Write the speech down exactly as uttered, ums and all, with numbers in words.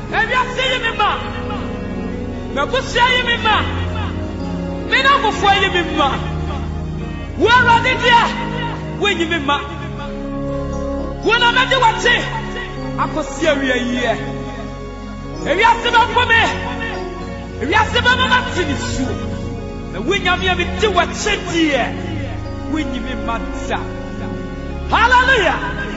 Have you seen me, ma? Me go say me, ma. Me no go for you, me, ma. Where are they there? When you me, ma? When I'm at the watch, I could see you here. Have you seen me for me? Have you seen me, ma? Finish you. The when you me, me do what you here. When you me, ma. Hallelujah.